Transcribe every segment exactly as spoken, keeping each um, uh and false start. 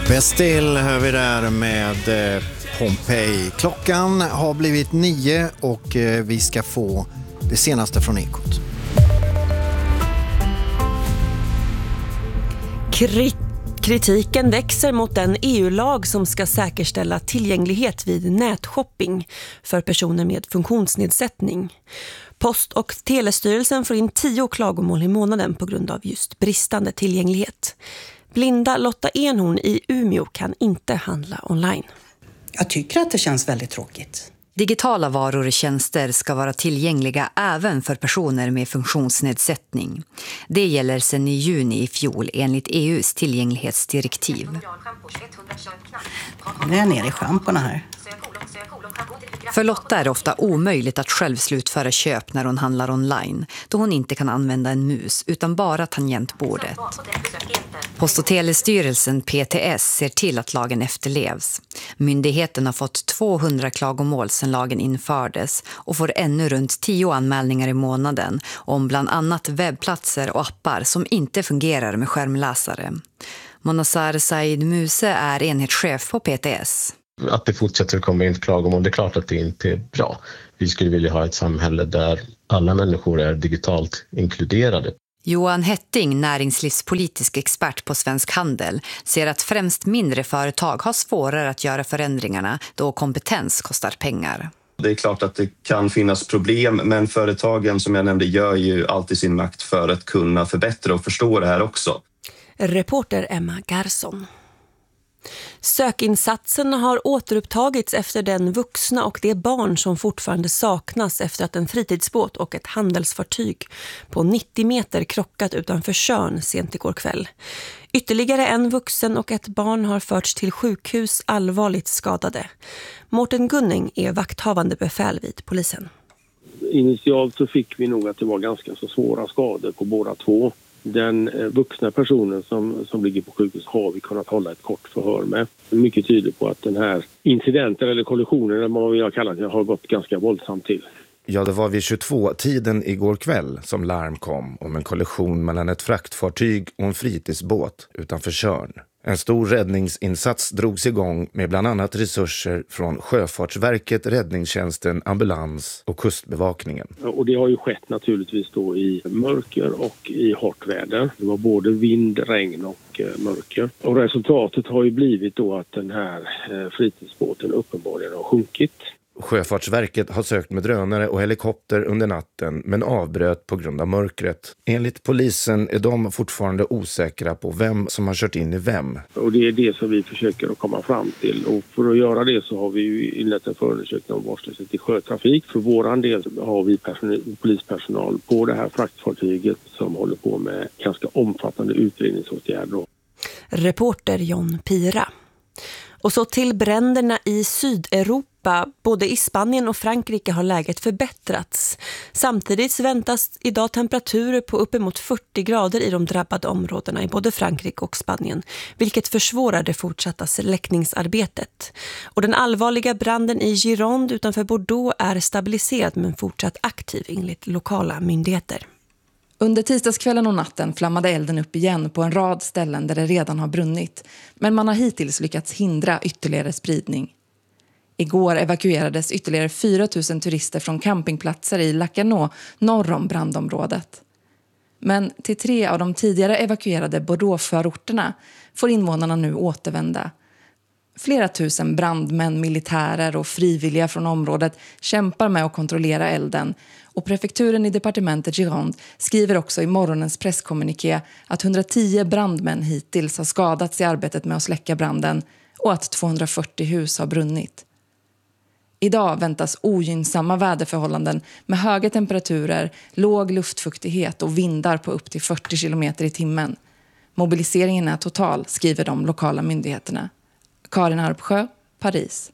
Bestill hör vi där med Pompeii. Klockan har blivit nio och vi ska få det senaste från Ekot. Kritiken växer mot den E U-lag som ska säkerställa tillgänglighet vid nätshopping för personer med funktionsnedsättning. Post- och telestyrelsen får in tio klagomål i månaden på grund av just bristande tillgänglighet. Blinda Lotta Enhorn i Umeå kan inte handla online. Jag tycker att det känns väldigt tråkigt. Digitala varor och tjänster ska vara tillgängliga även för personer med funktionsnedsättning. Det gäller sedan i juni i fjol enligt E U:s tillgänglighetsdirektiv. Nu är jag nere i schamporna här. För Lotta är det ofta omöjligt att själv slutföra köp när hon handlar online, då hon inte kan använda en mus utan bara tangentbordet. Post- och telestyrelsen P T S ser till att lagen efterlevs. Myndigheten har fått tvåhundra klagomål sedan lagen infördes och får ännu runt tio anmälningar i månaden om bland annat webbplatser och appar som inte fungerar med skärmläsare. Monasar Said Muse är enhetschef på P T S. Att det fortsätter att komma in klagomål, det är klart att det inte är bra. Vi skulle vilja ha ett samhälle där alla människor är digitalt inkluderade. Johan Hetting, näringslivspolitisk expert på Svensk Handel, ser att främst mindre företag har svårare att göra förändringarna då kompetens kostar pengar. Det är klart att det kan finnas problem, men företagen som jag nämnde gör ju alltid sin makt för att kunna förbättra och förstå det här också. Reporter Emma Garsson. Sökinsatsen har återupptagits efter den vuxna och det barn som fortfarande saknas efter att en fritidsbåt och ett handelsfartyg på nittio meter krockat utanför Tjörn sent igår kväll. Ytterligare en vuxen och ett barn har förts till sjukhus allvarligt skadade. Mårten Gunning är vakthavande befäl vid polisen. Initialt så fick vi nog att det var ganska så svåra skador på båda två. Den vuxna personen som, som ligger på sjukhus har vi kunnat hålla ett kort förhör med. Mycket tyder på att den här incidenten eller kollisionen, eller vad jag kallar det, har gått ganska våldsamt till. Ja, det var vid tjugotvå-tiden igår kväll som larm kom om en kollision mellan ett fraktfartyg och en fritidsbåt utanför Tjörn. En stor räddningsinsats drogs igång med bland annat resurser från Sjöfartsverket, räddningstjänsten, ambulans och kustbevakningen. Och det har ju skett naturligtvis då i mörker och i hårt väder. Det var både vind, regn och eh, mörker. Och resultatet har ju blivit då att den här eh, fritidsbåten uppenbarligen har sjunkit. Sjöfartsverket har sökt med drönare och helikopter under natten men avbröt på grund av mörkret. Enligt polisen är de fortfarande osäkra på vem som har kört in i vem. Och det är det som vi försöker att komma fram till. Och för att göra det så har vi ju inlett en förundersökning om varslöshet i sjötrafik. För våran del har vi person- polispersonal på det här fraktfartyget som håller på med ganska omfattande utredningsåtgärder. Reporter John Pira. Och så till bränderna i Sydeuropa. Både i Spanien och Frankrike har läget förbättrats. Samtidigt väntas idag temperaturer på uppemot fyrtio grader i de drabbade områdena i både Frankrike och Spanien, vilket försvårar det fortsatta släckningsarbetet. Och den allvarliga branden i Gironde utanför Bordeaux är stabiliserad men fortsatt aktiv enligt lokala myndigheter. Under tisdagskvällen och natten flammade elden upp igen på en rad ställen där det redan har brunnit. Men man har hittills lyckats hindra ytterligare spridning. Igår evakuerades ytterligare fyra tusen turister från campingplatser i Lacanau norr om brandområdet. Men till tre av de tidigare evakuerade Bordeaux-förorterna får invånarna nu återvända. Flera tusen brandmän, militärer och frivilliga från området kämpar med att kontrollera elden. Och prefekturen i departementet Gironde skriver också i morgonens presskommuniké att hundratio brandmän hittills har skadats i arbetet med att släcka branden och att tvåhundrafyrtio hus har brunnit. Idag väntas ogynnsamma väderförhållanden med höga temperaturer, låg luftfuktighet och vindar på upp till fyrtio kilometer i timmen. Mobiliseringen är total, skriver de lokala myndigheterna. Karin Arpsjö, Paris.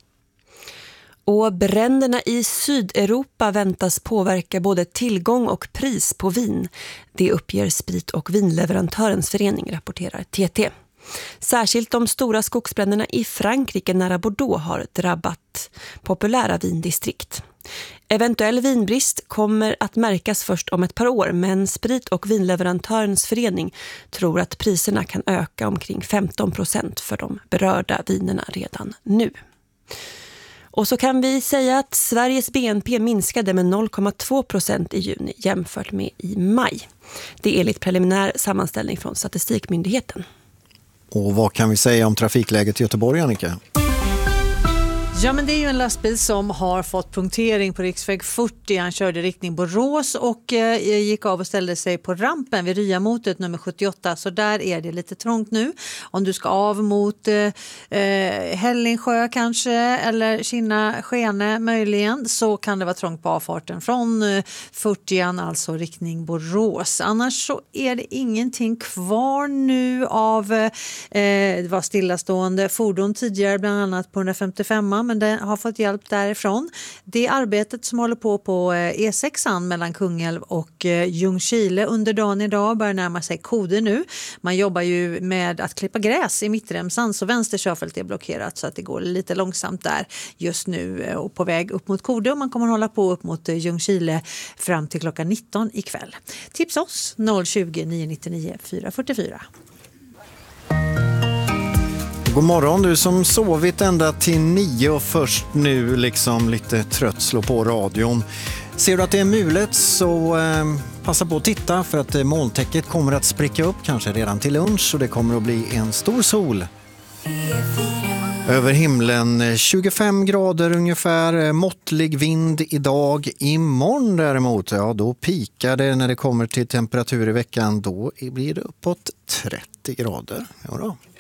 Och bränderna i Sydeuropa väntas påverka både tillgång och pris på vin. Det uppger sprit- och vinleverantörens förening, rapporterar T T. Särskilt de stora skogsbränderna i Frankrike nära Bordeaux har drabbat populära vindistrikt. Eventuell vinbrist kommer att märkas först om ett par år, men Sprit- och vinleverantörens förening tror att priserna kan öka omkring femton procent för de berörda vinerna redan nu. Och så kan vi säga att Sveriges B N P minskade med noll komma två procent i juni jämfört med i maj. Det är enligt preliminär sammanställning från Statistikmyndigheten. Och vad kan vi säga om trafikläget i Göteborg, Annika? Ja, men det är ju en lastbil som har fått punktering på riksväg fyrtio. Han körde riktning Borås och eh, gick av och ställde sig på rampen vid Ryamotet nummer sjuttioåtta. Så där är det lite trångt nu. Om du ska av mot eh, Hällingsjö kanske eller Kinna Skene möjligen, så kan det vara trångt på avfarten från eh, fyrtio, alltså riktning Borås. Annars så är det ingenting kvar nu av eh, det var stillastående fordon tidigare, bland annat på hundrafemtiofem, men den har fått hjälp därifrån. Det arbetet som håller på på E sexan mellan Kungälv och Ljungskile under dagen idag börjar närma sig Kode nu. Man jobbar ju med att klippa gräs i mittremsan, så vänster körfält är blockerat så att det går lite långsamt där just nu och på väg upp mot Kode, och man kommer att hålla på upp mot Ljungskile fram till klockan nitton ikväll. Tips oss noll tjugo, nio nittionio, fyra fyrtiofyra. God morgon, du som sovit ända till nio och först nu liksom lite trött slå på radion. Ser du att det är mulet så eh, passa på att titta, för att eh, molntäcket kommer att spricka upp kanske redan till lunch och det kommer att bli en stor sol. Över himlen tjugofem grader ungefär, måttlig vind idag. Imorgon däremot, ja då pikar det när det kommer till temperatur i veckan. Då blir det uppåt trettio grader. Ja då.